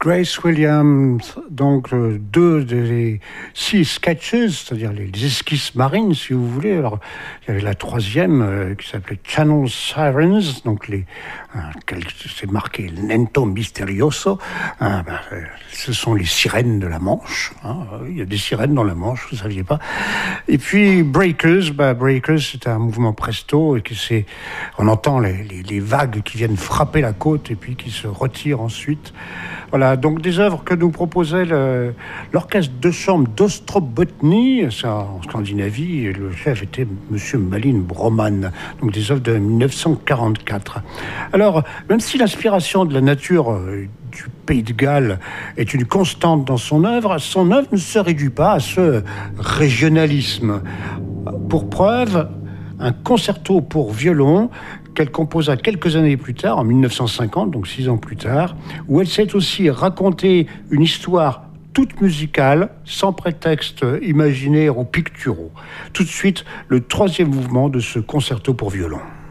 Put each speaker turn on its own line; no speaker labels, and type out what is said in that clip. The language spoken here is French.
Grace Williams, donc deux des 6 sketches, c'est-à-dire les esquisses marines, si vous voulez. Alors, il y avait la troisième qui s'appelait Channel Sirens, donc c'est marqué Lento Misterioso. Ce sont les sirènes de la Manche. Il y a des sirènes dans la Manche, vous ne saviez pas. Et puis Breakers, Breakers, c'est un mouvement presto et on entend les vagues qui viennent frapper la côte et puis qui se retirent ensuite. Voilà, donc des œuvres que nous proposait l'orchestre de chambre d'Ostrobotny, ça en Scandinavie, et le chef était Monsieur Malin Broman, donc des œuvres de 1944. Alors, même si l'inspiration de la nature du Pays de Galles est une constante dans son œuvre ne se réduit pas à ce régionalisme. Pour preuve, un concerto pour violon qu'elle composa quelques années plus tard, en 1950, donc 6 ans plus tard, où elle sait aussi raconter une histoire toute musicale, sans prétexte imaginaire ou picturaux. Tout de suite, le troisième mouvement de ce concerto pour violon.